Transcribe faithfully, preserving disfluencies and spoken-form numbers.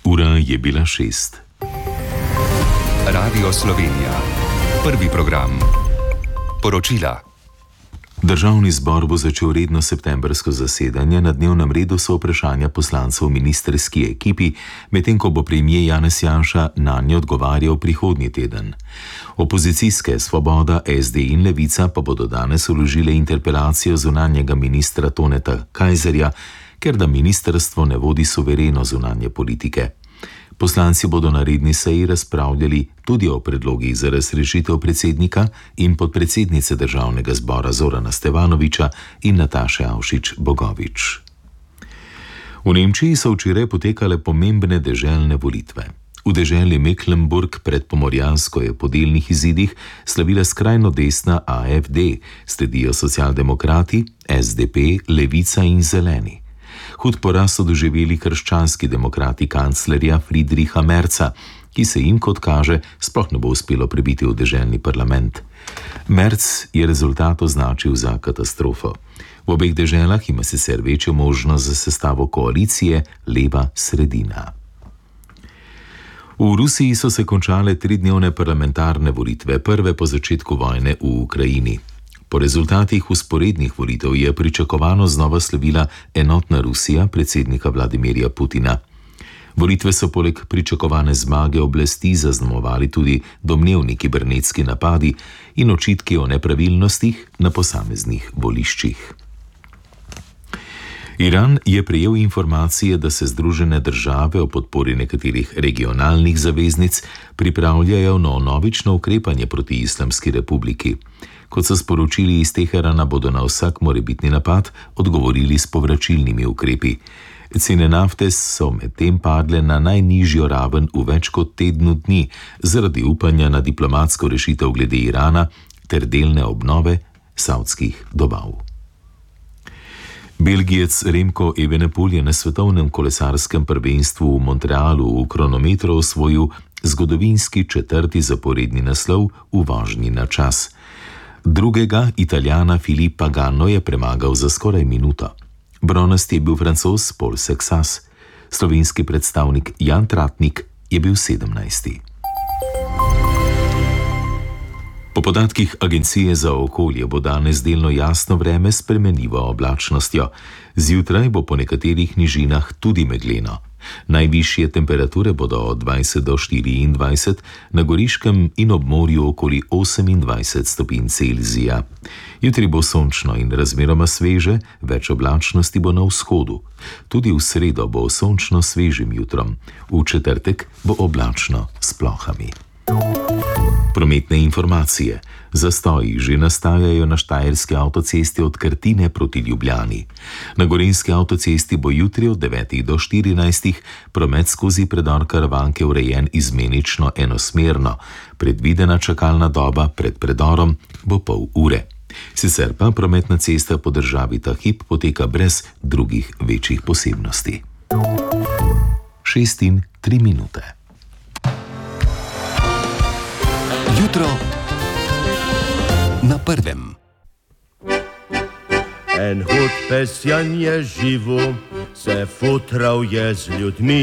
Ura je bila šest. Radio Slovenija. Prvi program. Poročila. Državni zbor bo začel redno septembrsko zasedanje, na dnevnem redu so vprašanja poslancev v ministrski ekipi, medtem ko bo premier Janez Janša nanje odgovarjal prihodnji teden. Opozicijske Svoboda, S D in Levica pa bodo danes vložile interpelacijo zunanjega ministra Toneta Kajzerja, ker da ministrstvo ne vodi suvereno zunanje politike. Poslanci bodo na redni seji razpravljali tudi o predlogih za razrešitev predsednika in podpredsednice državnega zbora Zorana Stevanovića in Nataše Avšič Bogovič. V Nemčiji so včeraj potekale pomembne deželne volitve. V deželi Mecklenburg pred Pomorjansko je po delnih izidih slavila skrajno desna A F D, sledijo socialdemokrati, S D P, Levica in Zeleni. Hud poraz so doživeli krščanski demokrati kanclerja Friedricha Merza, ki se jim, kot kaže, sploh ne bo uspelo prebiti v deželni parlament. Merz je rezultat označil za katastrofo. V obeh deželah ima sicer večjo možnost za sestavo koalicije leva sredina. V Rusiji so se končale tridnevne parlamentarne volitve, prve po začetku vojne v Ukrajini. Po rezultatih vzporednih volitev je pričakovano znova slavila enotna Rusija predsednika Vladimirja Putina. Volitve so poleg pričakovane zmage oblasti zaznamovali tudi domnevni kibernetski napadi in očitki o nepravilnostih na posameznih voliščih. Iran je prejel informacije, da se Združene države o podpori nekaterih regionalnih zaveznic pripravljajo na vnovično ukrepanje proti Islamski republiki. Kot so sporočili iz Teherana, bodo na vsak morebitni napad odgovorili s povračilnimi ukrepi. Cene nafte so medtem padle na najnižjo raven v več kot tednu dni zaradi upanja na diplomatsko rešitev glede Irana ter delne obnove savdskih dobav. Belgijec Remko Evenepoel je na svetovnem kolesarskem prvenstvu v Montrealu v kronometru osvojil zgodovinski četrti zaporedni naslov v vožnji na čas. Drugega Italijana Filippa Ganno je premagal za skoraj minuto. Bronast je bil Francoz Paul Sexas, slovenski predstavnik Jan Tratnik je bil sedemnajsti. Po podatkih Agencije za okolje bo danes delno jasno vreme s spremenljivo oblačnostjo. Zjutraj bo po nekaterih nižinah tudi megleno. Najvišje temperature bodo od dvajset do štiriindvajset, na Goriškem in ob morju okoli osemindvajset stopinj Celzija. Jutri bo sončno in razmeroma sveže, več oblačnosti bo na vzhodu. Tudi v sredo bo sončno svežim jutrom, v četrtek bo oblačno s plohami. Prometne informacije. Zastoji že nastajajo na štajerski avtocesti od Krtine proti Ljubljani. Na gorenjski avtocesti bo jutri od devetih do štirinajstih promet skozi predor Karavanke urejen izmenično enosmerno. Predvidena čakalna doba pred predorom bo pol ure. Sicer pa prometna cesta po državi ta hip poteka brez drugih večjih posebnosti. Šest in tri minute. Jutro na prvem. En hud pesjan je živo, se futral je z ljudmi.